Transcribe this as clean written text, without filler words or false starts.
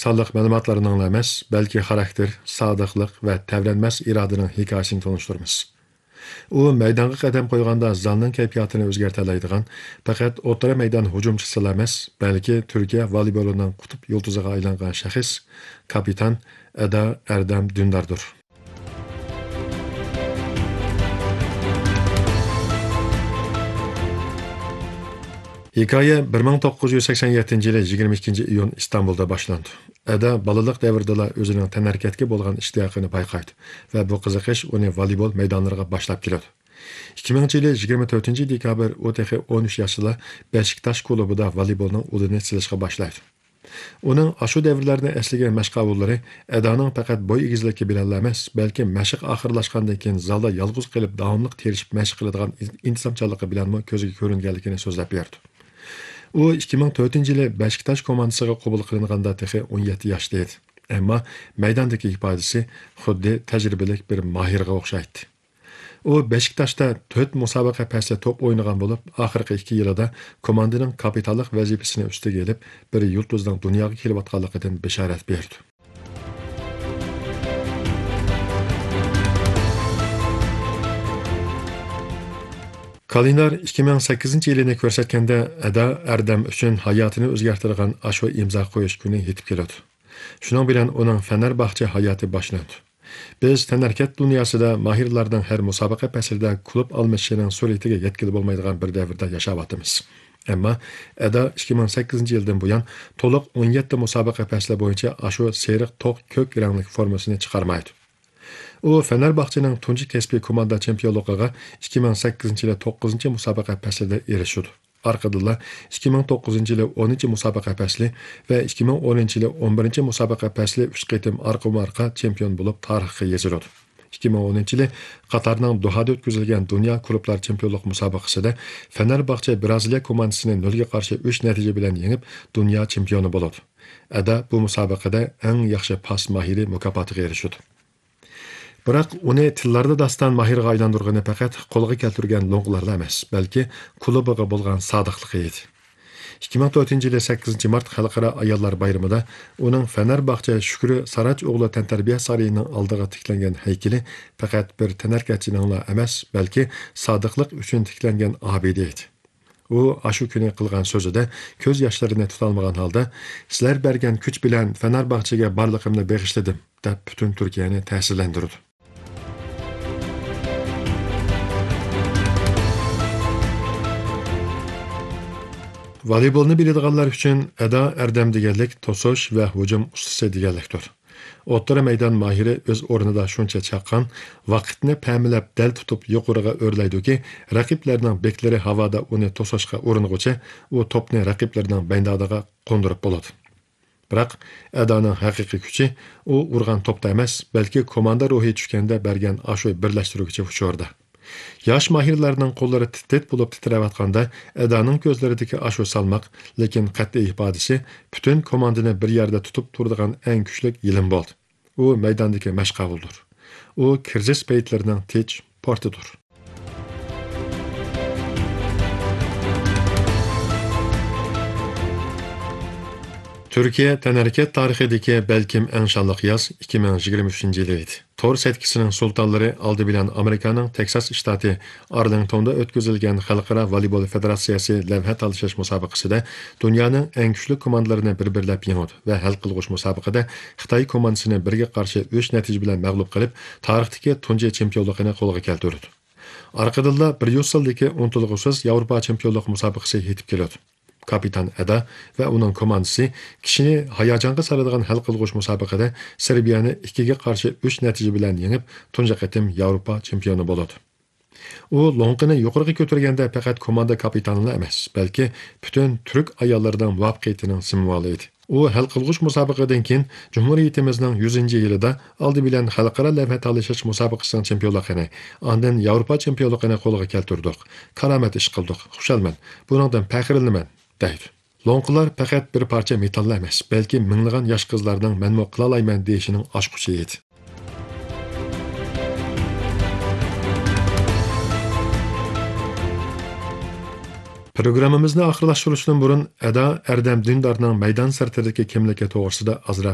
sonliq ma'lumotlarning emas, balki xarakter, sodiqlik va tavranmas irodaning hikoyasini tanishtiramiz. U maydonga qadam qo'yganda zalning kayfiyatini o'zgartiradigan faqat o'rta maydon hujumchisi emas, balki Turkiya voleybolining qutb yulduziga aylangan shaxs, kapitan Eda Erdem Dündar'dır. Hikoya 1987 yili 22 iyun İstanbul'da başlandı. Eda balalık davrida o'zining tanharakatga bo'lgan ishtiyoqini payqaydi va bu qiziqish uni voleybol maydonlariga boshlab keladi. 2000 yili 24 dekabr u texi 13 yoshida Beşiktaş klubida voleybolning o'zini silishga boshlaydi. Uning ashu davrlarni eslagan mashqavullari Edaning faqat bo'y egizligi bilan emas, balki mashq oxirlashgandan keyin zalda yolg'iz qilib davomli terishib mashq qiladigan intizomchanligi bilan ko'ziga ko'ringanligini so'zlab berdi. U 2004 yili Beşiktaş komandasiga qabul qilinganda texi 17 yoshda edi. Ammo maydondagi ifodasi xuddi tajribali bir mahirga o'xshaydi. U Beşiktaş'ta 4 musobaqa pasida top o'ynagan bo'lib, oxirgi 2 yilida komandaning kapitallik vazifasini ustiga olib, bir yulduzning dunyoga kelayotganligidan bishorat berdi. Kalendar 2008 yilini ko'rsatganda Eda Erdem uchun hayotini o'zgartirgan ashu imzo qo'yish kuni yetib keladi. Shuning bilan uning Fenerbahçe hayoti boshlandi. Biz tanarkat dunyosida mahirlarning har musobaqa paslida klub almashishining sur'atiga yetkazib bo'lmaydigan bir davrda yashayapmiz. Ammo Eda 2008 yildan buyon to'liq 17 musobaqa pasli bo'yicha ashu seriq to'q ko'k rangli formasini chiqarmaydi. U Fenerbahçening tunji kasbiy komanda chempionligiga 2008 yili 9 musobaqa paslida erishdi. Arqadan 2009 yili 10 musobaqa pasli va 2010 yili 11 musobaqa pasli 3 qitim arqa-marqa chempion bo'lib tarixga yozildi. 2010 yili Qatarning Dohada o'tkazilgan Dunyo klublar chempionlik musobaqasida Fenerbahçe Braziliya komandasini 0 qarshi 3 natija bilan yengib dunyo chempioni bo'ldi. Eda bu musobaqada eng yaxshi pas mahiri mukofotiga erishdi. Biroq uni tillarda dastan mahirga aylantirgani faqat qo'lga keltirgan lo'nglarla emas, balki klubiga bo'lgan sodiqligi edi. 2004 yili 8 mart xalqaro ayollar bayramida uning Fenerbahçe Shukri Saraç o'g'li tantarbiya sarayining oldiga tiklangan haykali faqat bir tanarkatchining emas, balki sodiqlik uchun tiklangan obida edi. U ashu kuni qilgan so'zida ko'z yoshlarini tutolmagan holda "Sizlar bergan kuch bilan Fenerbahçe'ga barlig'imni bag'ishladim" deb butun Turkiyani ta'sirlantirdi. Voleybolni biladiganlar uchun Eda Erdem deganlik to'sish va hujum ustasi deganlikdir. O'rta maydon mahiri o'z o'rnida shuncha chaqqan, vaqtni ta'minlab dal tutib yuqoriga o'rlaydiki, raqiblarning beklari havoda uni to'sishga uringuncha, u topni raqiblarning baynog'iga qo'ndirib bo'ladi. Biroq Edaning haqiqiy kuchi u urgan topda emas, balki komanda ruhi tushganda bergan ashu birlashtiruvchi uchurda. Yosh mahirlarning qo'llari tit bo'lib titrayotganda Edaning ko'zlaridagi ashu salmoq, lekin qat'iy ifodasi butun komandani bir yerda tutib turadigan eng kuchli ilm bo'ldi. U maydondagi mashqavuldir. U kriz paytlarining tej portidir. Türkiye tanharakat tarixidagi balkim eng shonliq yoz 2023 yili edi. Tor setkisining sultonlari oldi bilan Amerikaning Texas shtati Arlingtonda o'tkazilgan Xalqaro voleybol federatsiyasi lavha talashish musobaqasida dunyoning eng kuchli komandalarini bir-birlab yengdi va hal qilg'uch musobaqada Xitoy komandasini 1 qarshi 3 natija bilan mag'lub qilib, tarixdagi tunji chempionligini qo'lga keltirdi. Arqadan 1 yildagi unutilg'usiz Yevropa chempionlik musobaqasi yetib keldi. Kapitan Eda va uning komandasi kishini hayajonga soladigan hal qilg'uch musobaqada Serbiyani 2 qarshi 3 natija bilan yengib, tunji qatim Yevropa chempioni bo'ldi. U lo'nqini yuqoriga ko'targanda faqat komanda kapitani emas, balki butun turk ayollarining muvaffaqiyatining simvoli edi. U hal qilg'uch musobaqadan keyin Jumhuriyatimizning 100-yilida oldi bilan xalqaro lavha talashish musobaqasining chempionligini, ondan Yevropa chempionligini qo'lga keltirdik. Karomat ish qildik. Xushalman. Buningdan faxrlanaman. deydi. Lo'nqilar faqat bir parcha metall emas, balki minglagan yosh qizlarning "men qila olmayman" deyishining oshquchi edi. Programmamizni oxirlashtirishdan burun Eda Erdem Dündarning maydon sirtidagi kimligi to'g'risida ozroq